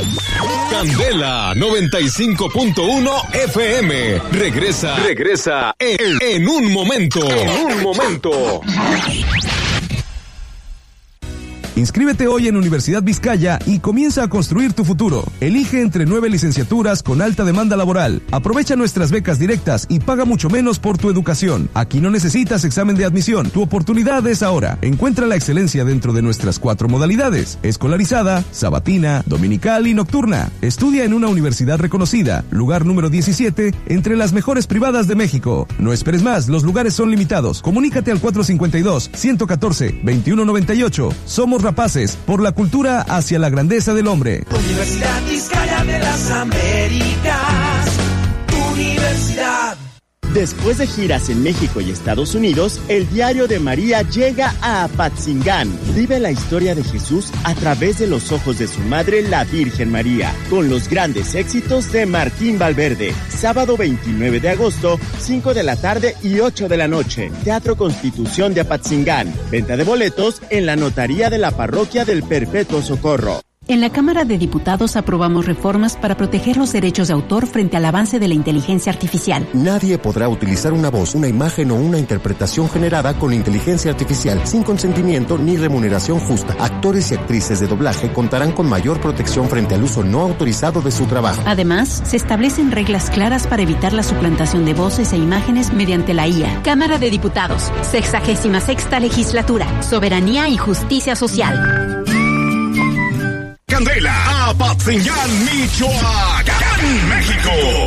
Candela 95.1 FM. Regresa en un momento. Inscríbete hoy en Universidad Vizcaya y comienza a construir tu futuro. Elige entre 9 licenciaturas con alta demanda laboral. Aprovecha nuestras becas directas y paga mucho menos por tu educación. Aquí no necesitas examen de admisión. Tu oportunidad es ahora. Encuentra la excelencia dentro de nuestras 4 modalidades: escolarizada, sabatina, dominical y nocturna. Estudia en una universidad reconocida, lugar número 17 entre las mejores privadas de México. No esperes más, los lugares son limitados. Comunícate al 452-114-2198. Somos rapaces por la cultura hacia la grandeza del hombre. Universidad Vizcaya de las Américas. Universidad. Después de giras en México y Estados Unidos, el Diario de María llega a Apatzingán. Vive la historia de Jesús a través de los ojos de su madre, la Virgen María, con los grandes éxitos de Martín Valverde. Sábado 29 de agosto, 5 de la tarde y 8 de la noche. Teatro Constitución de Apatzingán. Venta de boletos en la notaría de la parroquia del Perpetuo Socorro. En la Cámara de Diputados aprobamos reformas para proteger los derechos de autor frente al avance de la inteligencia artificial. Nadie podrá utilizar una voz, una imagen o una interpretación generada con inteligencia artificial sin consentimiento ni remuneración justa. Actores y actrices de doblaje contarán con mayor protección frente al uso no autorizado de su trabajo. Además, se establecen reglas claras para evitar la suplantación de voces e imágenes mediante la IA. Cámara de Diputados, 66ª Legislatura, Soberanía y Justicia Social. Candela, Apatzingán, Michoacán, México.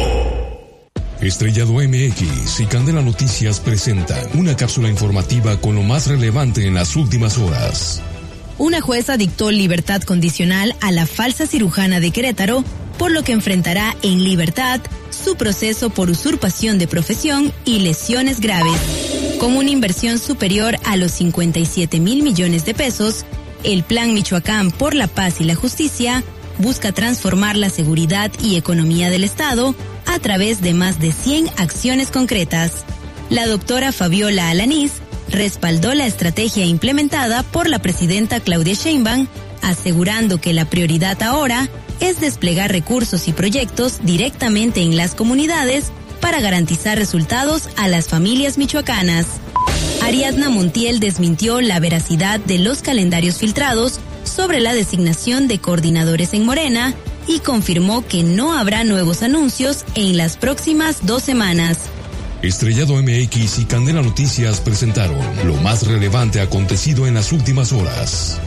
Estrellado MX y Candela Noticias presentan una cápsula informativa con lo más relevante en las últimas horas. Una jueza dictó libertad condicional a la falsa cirujana de Querétaro, por lo que enfrentará en libertad su proceso por usurpación de profesión y lesiones graves. Con una inversión superior a los 57,000 millones de pesos, el Plan Michoacán por la Paz y la Justicia busca transformar la seguridad y economía del Estado a través de más de 100 acciones concretas. La doctora Fabiola Alanís respaldó la estrategia implementada por la presidenta Claudia Sheinbaum, asegurando que la prioridad ahora es desplegar recursos y proyectos directamente en las comunidades para garantizar resultados a las familias michoacanas. Ariadna Montiel desmintió la veracidad de los calendarios filtrados sobre la designación de coordinadores en Morena y confirmó que no habrá nuevos anuncios en las próximas 2 semanas. Estrellado MX y Candela Noticias presentaron lo más relevante acontecido en las últimas horas.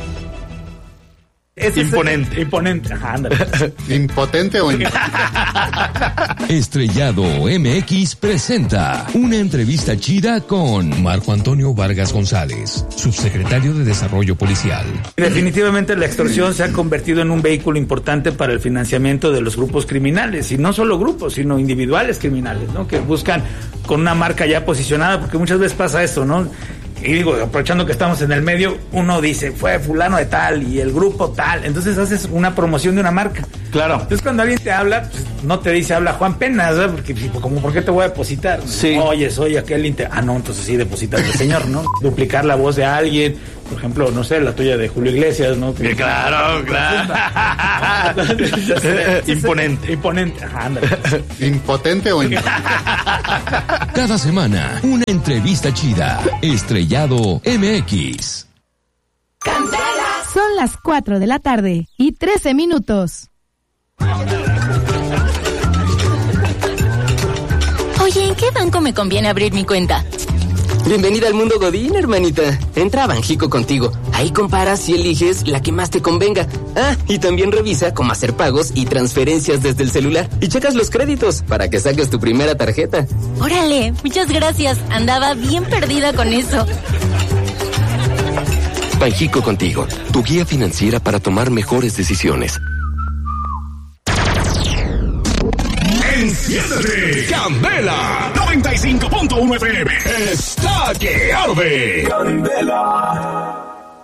Imponente. Ajá, ándale. ¿Impotente o Estrellado MX presenta una entrevista chida con Marco Antonio Vargas González, subsecretario de Desarrollo Policial. Definitivamente la extorsión se ha convertido en un vehículo importante para el financiamiento de los grupos criminales, y no solo grupos, sino individuales criminales, ¿no? Que buscan con una marca ya posicionada, porque muchas veces pasa esto, ¿no? Y digo, aprovechando que estamos en el medio, uno dice, fue fulano de tal y el grupo tal, entonces haces una promoción de una marca. Claro. Entonces cuando alguien te habla, pues, no te dice, habla Juan Penas, ¿verdad? Porque como, ¿por qué te voy a depositar? Sí. Oye, soy aquel no, entonces sí, depositas al señor, ¿no? Duplicar la voz de alguien, por ejemplo, no sé, la tuya de Julio Iglesias, ¿no? Que, claro. Imponente. Ajá, ándale. ¿Impotente o Cada semana, una entrevista chida. Estrellado MX. Son las 4 de la tarde y 13 minutos. Oye, ¿en qué banco me conviene abrir mi cuenta? Bienvenida al mundo Godín, hermanita. Entra a Banjico Contigo. Ahí comparas y eliges la que más te convenga. Ah, y también revisa cómo hacer pagos y transferencias desde el celular. Y checas los créditos para que saques tu primera tarjeta. Órale, muchas gracias. Andaba bien perdida con eso. Banjico Contigo, tu guía financiera para tomar mejores decisiones. Enciéndete, Candela 95.1 FM está que arde. Candela.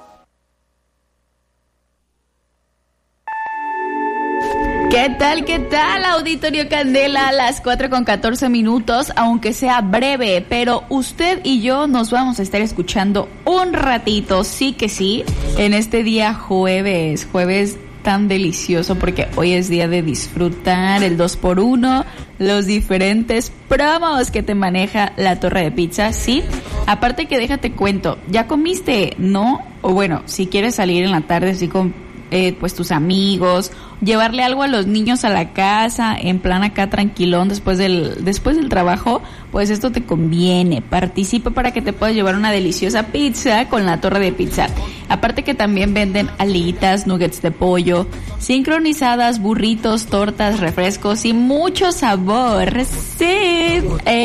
¿Qué tal, Auditorio Candela? A las 4:14 minutos, aunque sea breve, pero usted y yo nos vamos a estar escuchando un ratito, sí que sí, en este día jueves tan delicioso porque hoy es día de disfrutar el 2x1, los diferentes promos que te maneja la Torre de Pizza, ¿sí? Aparte que déjate cuento, ¿ya comiste? ¿No? O bueno, si quieres salir en la tarde así con pues tus amigos, llevarle algo a los niños a la casa, en plan acá tranquilón después del trabajo, pues esto te conviene. Participa para que te puedas llevar una deliciosa pizza con la Torre de Pizza. Aparte que también venden alitas, nuggets de pollo, sincronizadas, burritos, tortas, refrescos y mucho sabor. Sí,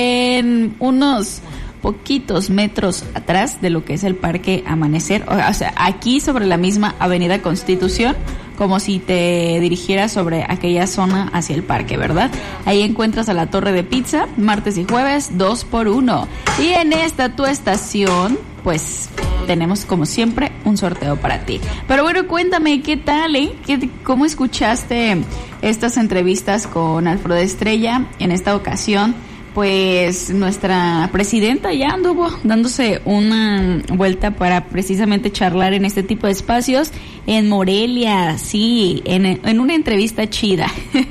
en unos poquitos metros atrás de lo que es el Parque Amanecer, o sea, aquí sobre la misma Avenida Constitución, como si te dirigieras sobre aquella zona hacia el parque, ¿verdad? Ahí encuentras a la Torre de Pizza, martes y jueves, 2x1. Y en esta tu estación, pues tenemos como siempre un sorteo para ti. Pero bueno, cuéntame, ¿qué tal, ¿Cómo escuchaste estas entrevistas con Alfredo Estrella? En esta ocasión, pues nuestra presidenta ya anduvo dándose una vuelta para precisamente charlar en este tipo de espacios en Morelia, sí, en una entrevista chida.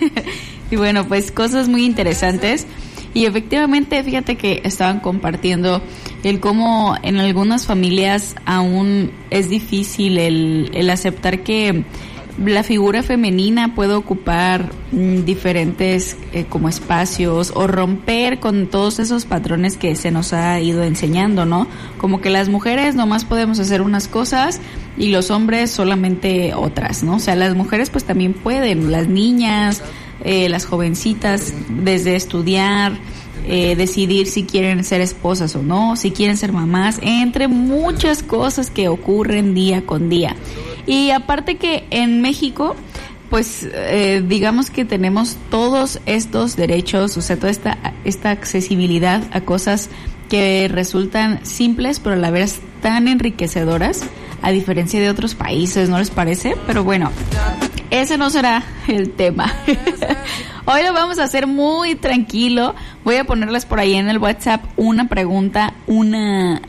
Y bueno, pues cosas muy interesantes. Y efectivamente, fíjate que estaban compartiendo el cómo en algunas familias aún es difícil el aceptar que la figura femenina puede ocupar diferentes como espacios o romper con todos esos patrones que se nos ha ido enseñando, ¿no? Como que las mujeres nomás podemos hacer unas cosas y los hombres solamente otras, ¿no? O sea, las mujeres pues también pueden, las niñas, las jovencitas, desde estudiar, decidir si quieren ser esposas o no, si quieren ser mamás, entre muchas cosas que ocurren día con día. Y aparte que en México, pues digamos que tenemos todos estos derechos, o sea, toda esta accesibilidad a cosas que resultan simples, pero a la vez tan enriquecedoras, a diferencia de otros países, ¿no les parece? Pero bueno, ese no será el tema. Hoy lo vamos a hacer muy tranquilo. Voy a ponerles por ahí en el WhatsApp una pregunta, una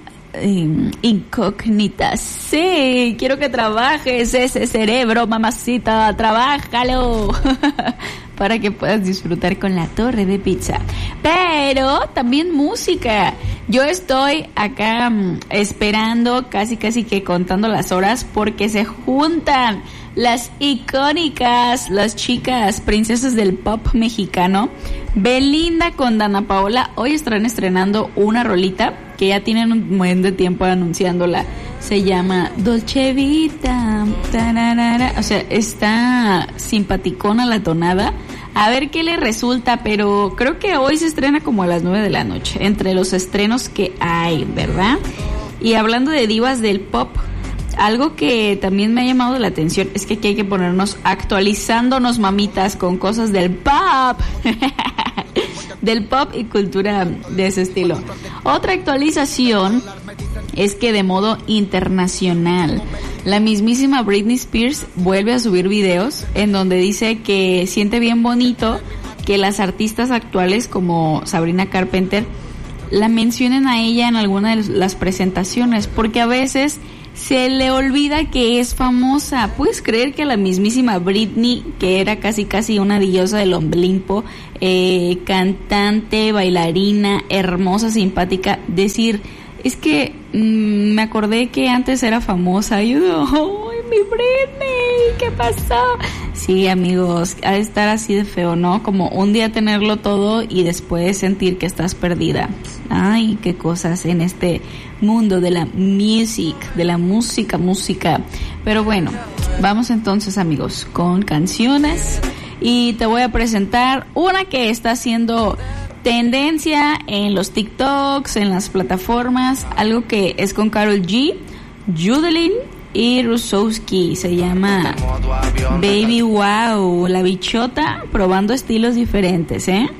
incógnita. Sí, quiero que trabajes ese cerebro, mamacita, trabájalo. Para que puedas disfrutar con la Torre de Pizza. Pero también música. Yo estoy acá esperando, casi que contando las horas, porque se juntan las icónicas, las chicas princesas del pop mexicano, Belinda con Dana Paola. Hoy estarán estrenando una rolita que ya tienen un buen de tiempo anunciándola. Se llama Dolce Vita. Tararara. O sea, está simpaticona la tonada. A ver qué le resulta, pero creo que hoy se estrena como a las 9 de la noche, entre los estrenos que hay, ¿verdad? Y hablando de divas del pop, algo que también me ha llamado la atención es que aquí hay que ponernos actualizándonos, mamitas, con cosas del pop. Del pop y cultura de ese estilo. Otra actualización es que de modo internacional, la mismísima Britney Spears vuelve a subir videos en donde dice que siente bien bonito que las artistas actuales como Sabrina Carpenter la mencionen a ella en alguna de las presentaciones, porque a veces se le olvida que es famosa. ¿Puedes creer que a la mismísima Britney, que era casi una diosa del Olimpo, cantante, bailarina, hermosa, simpática, decir, es que me acordé que antes era famosa? Y yo, ¡ay, mi Britney! ¿Qué pasó? Sí, amigos, ha de estar así de feo, ¿no? Como un día tenerlo todo y después sentir que estás perdida. Ay, qué cosas en este mundo de la música. Pero bueno, vamos entonces, amigos, con canciones. Y te voy a presentar una que está haciendo tendencia en los TikToks, en las plataformas, algo que es con Karol G, Judelin y Rusowski. Se llama Baby Wow, la bichota probando estilos diferentes, ¿eh?